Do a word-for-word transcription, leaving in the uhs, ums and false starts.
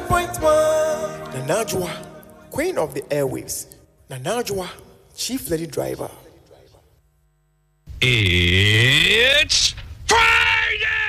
point one. Nanajwa, Queen of the Airwaves. Nanajwa, Chief Lady Driver. Eh.